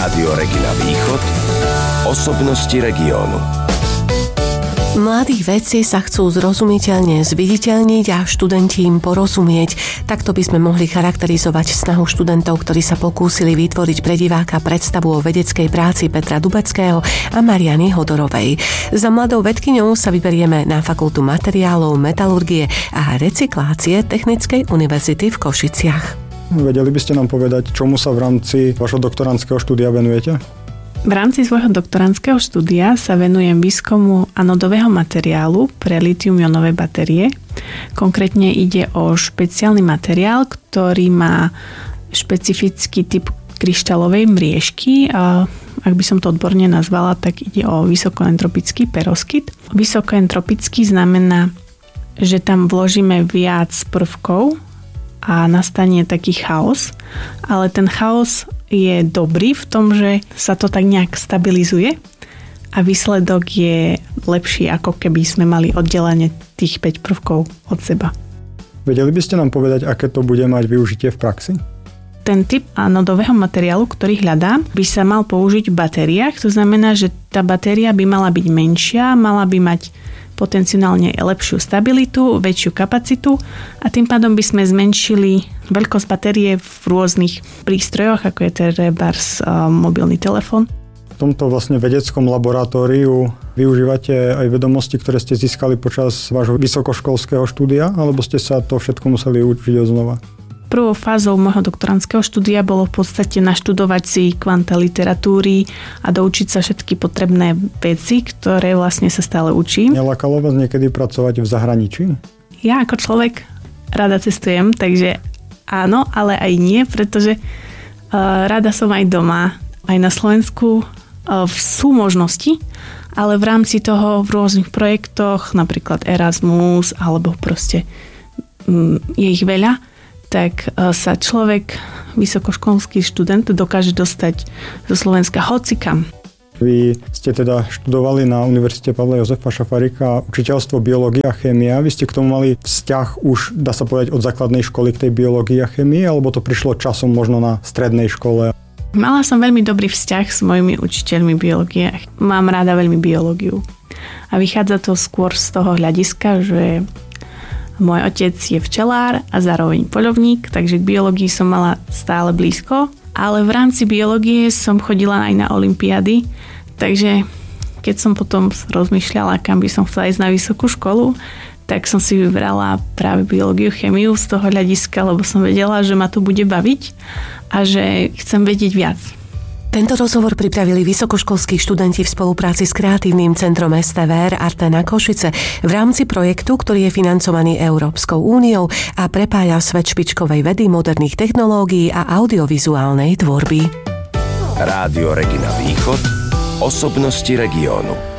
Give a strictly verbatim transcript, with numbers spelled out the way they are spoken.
Rádio Regina Východ. Osobnosti regiónu. Mladí vedci sa chcú zrozumiteľne zviditeľniť a študenti im porozumieť. Takto by sme mohli charakterizovať snahu študentov, ktorí sa pokúsili vytvoriť pre diváka predstavu o vedeckej práci Petra Dubeckého a Mariany Hodorovej. Za mladou vedkyňou sa vyberieme na Fakultu materiálov, metalurgie a recyklácie Technickej univerzity v Košiciach. Vedeli by ste nám povedať, čomu sa v rámci vašho doktorandského štúdia venujete? V rámci svojho doktorandského štúdia sa venujem výskumu anodového materiálu pre litium-ionové batérie. Konkrétne ide o špeciálny materiál, ktorý má špecifický typ kryštálovej mriežky. A ak by som to odborne nazvala, tak ide o vysokoentropický perovskit. Vysokoentropický znamená, že tam vložíme viac prvkov a nastane taký chaos, ale ten chaos je dobrý v tom, že sa to tak nejak stabilizuje a výsledok je lepší, ako keby sme mali oddelenie tých päť prvkov od seba. Vedeli by ste nám povedať, aké to bude mať využitie v praxi? Ten typ anodového materiálu, ktorý hľadám, by sa mal použiť v batériách. To znamená, že tá batéria by mala byť menšia, mala by mať potenciálne lepšiu stabilitu, väčšiu kapacitu a tým pádom by sme zmenšili veľkosť batérie v rôznych prístrojoch, ako je trebárs mobilný telefón. V tomto vlastne vedeckom laboratóriu využívate aj vedomosti, ktoré ste získali počas vášho vysokoškolského štúdia, alebo ste sa to všetko museli učiť odznova? Prvou fázou môjho doktorandského štúdia bolo v podstate naštudovať si kvanta literatúry a doučiť sa všetky potrebné veci, ktoré vlastne sa stále učím. Nelákalo vás niekedy pracovať v zahraničí? Ja ako človek rada cestujem, takže áno, ale aj nie, pretože uh, rada som aj doma, aj na Slovensku. Uh, sú možnosti, ale v rámci toho v rôznych projektoch, napríklad Erasmus, alebo proste um, je ich veľa, tak sa človek, vysokoškolský študent, dokáže dostať zo Slovenska hocikam. Vy ste teda študovali na Univerzite Pavla Jozefa Šafárika učiteľstvo biológia a chémia. Vy ste k tomu mali vzťah už, dá sa povedať, od základnej školy k tej biológii a chémii, alebo to prišlo časom možno na strednej škole? Mala som veľmi dobrý vzťah s mojimi učiteľmi biológie. Mám rada veľmi biológiu. A vychádza to skôr z toho hľadiska, že môj otec je včelár a zároveň poľovník, takže k biológii som mala stále blízko, ale v rámci biológie som chodila aj na olympiády, takže keď som potom rozmýšľala, kam by som chcela ísť na vysokú školu, tak som si vybrala práve biológiu, chémiu z toho hľadiska, lebo som vedela, že ma to bude baviť a že chcem vedieť viac. Tento rozhovor pripravili vysokoškolskí študenti v spolupráci s Kreatívnym centrom es té vé er Artena Košice v rámci projektu, ktorý je financovaný Európskou úniou a prepája svet špičkovej vedy, moderných technológií a audiovizuálnej tvorby. Rádio Regina Východ. Osobnosti regiónu.